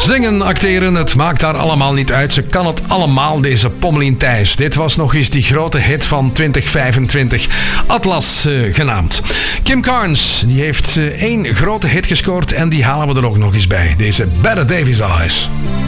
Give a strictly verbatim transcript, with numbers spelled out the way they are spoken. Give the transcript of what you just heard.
Zingen, acteren, het maakt daar allemaal niet uit. Ze kan het allemaal, deze Pommelien Thijs. Dit was nog eens die grote hit van twintig vijfentwintig. Atlas uh, genaamd. Kim Carnes, die heeft uh, één grote hit gescoord en die halen we er ook nog eens bij. Deze Better Davis Eyes.